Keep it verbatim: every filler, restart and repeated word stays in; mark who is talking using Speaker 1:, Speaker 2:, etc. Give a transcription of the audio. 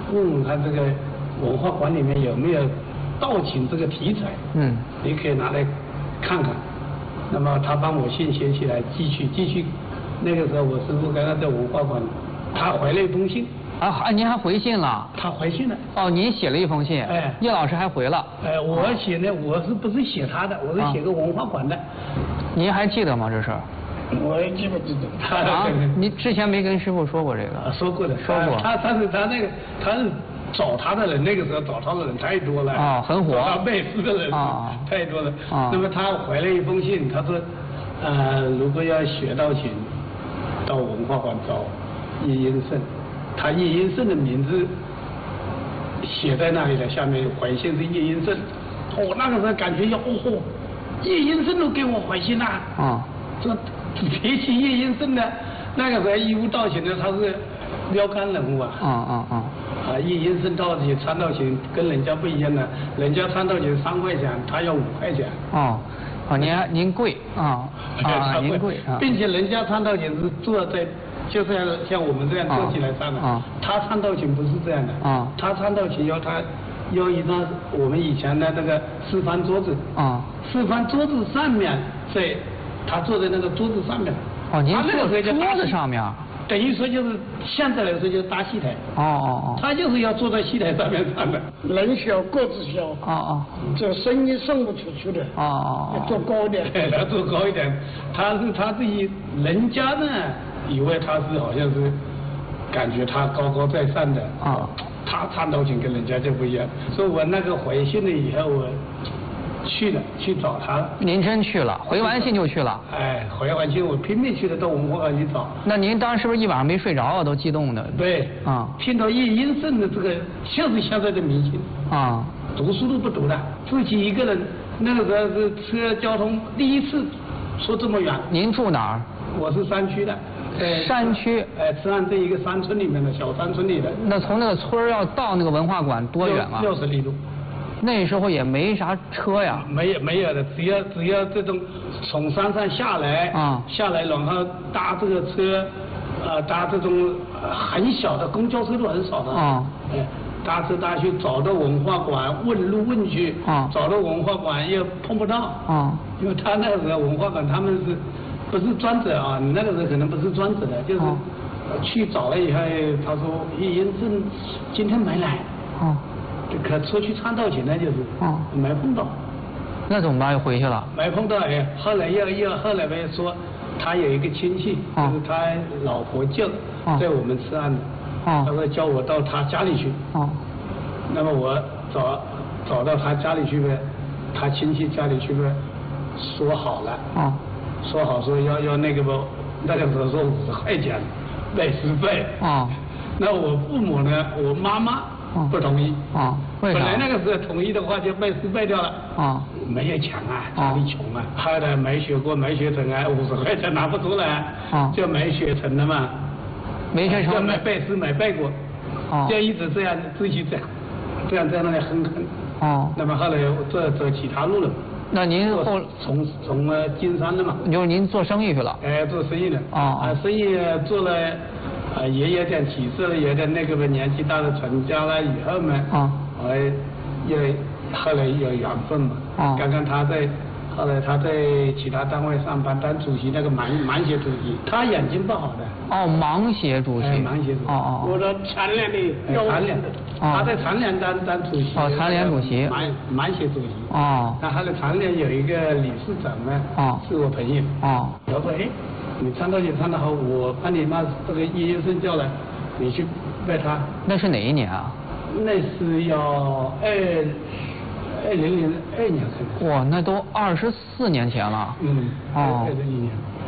Speaker 1: 问问看这个文化馆里面有没有道琴这个题材，
Speaker 2: 嗯，
Speaker 1: 你可以拿来看看。那么他帮我信写起来，继续继续。那个时候我师傅刚刚在文化馆，他回了一封信。
Speaker 2: 啊，您还回信了？
Speaker 1: 他回信了。
Speaker 2: 哦，您写了一封信。
Speaker 1: 哎，
Speaker 2: 叶老师还回了。
Speaker 1: 哎，我写的我是不是写他的？我是写个文化馆的。啊、
Speaker 2: 您还记得吗？这是？
Speaker 1: 我也记不记得。他
Speaker 2: 啊，你之前没跟师傅说过这个？
Speaker 1: 说过的，
Speaker 2: 说过。
Speaker 1: 他他是他那个他是找他的人，那个时候找他的人太多了。
Speaker 2: 啊，很火。
Speaker 1: 找他背诗的人啊太多了。
Speaker 2: 啊。
Speaker 1: 那么他回了一封信，他说，呃，如果要学到琴，到文化馆找叶英胜。他叶英胜的名字写在那里了，下面回信是叶英胜。哦，那个时候感觉要哦吼，叶英胜都给我回信了。
Speaker 2: 啊。
Speaker 1: 这提起叶英胜呢，那个时候义乌道琴呢，他是标杆人物啊。
Speaker 2: 啊啊啊。
Speaker 1: 啊，叶英胜道琴参道琴跟人家不一样的，人家参道琴三块钱，他要五块钱。
Speaker 2: 哦。啊，您您贵啊啊，您贵啊，
Speaker 1: 并且人家参道琴是坐在，就像像我们这样坐起来唱的，
Speaker 2: 啊，
Speaker 1: 他参道琴不是这样的，
Speaker 2: 啊，
Speaker 1: 他参道琴要他要一张我们以前的那个四方桌子，
Speaker 2: 啊，
Speaker 1: 四方桌子上面在，他坐在那个桌子上面，
Speaker 2: 哦，您
Speaker 1: 坐
Speaker 2: 在桌子上面。
Speaker 1: 等于说就是现在来说就是搭戏台。
Speaker 2: 哦哦哦。
Speaker 1: 他就是要坐在戏台上面唱的。人小个子小。
Speaker 2: 哦哦。
Speaker 1: 这声音送不出去的。
Speaker 2: 哦哦。
Speaker 1: 要坐高一点。要坐高一点。他是他自己，人家呢以为他是好像是，感觉他高高在上的。
Speaker 2: 啊。
Speaker 1: 他唱道琴跟人家就不一样。所以我那个回信了以后，我去了，去找他了。
Speaker 2: 您真去了？回完信就去了？
Speaker 1: 哎，回完信我拼命去了，到文化馆去找。
Speaker 2: 那您当时是不是一晚上没睡着啊？都激动的。
Speaker 1: 对。啊。听到叶英胜的这个，就是现在的明星。啊。读书都不读的，自己一个人。那个时候是车交通第一次出这么远。
Speaker 2: 您住哪儿？
Speaker 1: 我是山区的。
Speaker 2: 山区。
Speaker 1: 哎，慈安这一个山村里面的小山村里的。
Speaker 2: 那从那个村儿要到那个文化馆多远啊？
Speaker 1: 六十里路。
Speaker 2: 那时候也没啥车呀，
Speaker 1: 没有没有的，只要只要这种从山上下来，啊、嗯，下来然后搭这个车，呃，搭这种很小的公交车都很少的，啊、嗯，哎，搭车搭去找到文化馆问路问去，啊、嗯，找到文化馆又碰不到，啊、嗯，因为他那个时候文化馆他们是不是专责啊？你那个时候可能不是专责的，就是去找了以后，他说叶英胜今天没来，啊、嗯。可出去唱道琴呢，就是，哦，没碰到，
Speaker 2: 那怎么办？又回去了？
Speaker 1: 没碰到，哎，后来又又后来呗说，他有一个亲戚，哦、就是他老婆舅，哦、在我们慈安的，哦、他说叫我到他家里去，哦，那么我找找到他家里去呗，他亲戚家里去呗，说好了，哦，说好说要要那个不，那个时候说五十块钱，背诗费，哦，那我父母呢，我妈妈。不同意啊？为啥？本来那个时候同意的话就被失败掉了啊，没有钱啊，家里穷啊，后来没学过没学成啊，五十块钱拿不出来啊，就没学成了嘛，
Speaker 2: 没学成，
Speaker 1: 就没背诗没背过，啊，就一直这样自己这样这样在那里哼哼，哦，那么后来走走其他路了。
Speaker 2: 那您后
Speaker 1: 从从呃经商的嘛，
Speaker 2: 就是您做生意去了？
Speaker 1: 哎，做生意的
Speaker 2: 啊
Speaker 1: 啊，生意做了。啊，也有点起色，有点那个吧，年纪大了成家了以后嘛，啊，后来又后来有缘分嘛，啊，刚刚他在，后来他在其他单位上班当主席，那个盲盲协主席，他眼睛不好的。
Speaker 2: 哦，盲协主席。
Speaker 1: 哎，盲协主席。
Speaker 2: 哦哦。
Speaker 1: 我的残联的。残联的。他在残联当当主席。
Speaker 2: 哦，残联主席。
Speaker 1: 盲盲协主席。
Speaker 2: 哦。
Speaker 1: 那他的残联有一个理事长呢，哦，是我朋友。哦。我说哎。你唱道琴唱得好，我把你妈这个叶英胜叫来，你去拜他。
Speaker 2: 那是哪一年啊？
Speaker 1: 那是要二二零零二年可能。
Speaker 2: 哇，那都二十四年前了。
Speaker 1: 嗯。哦。二十一年。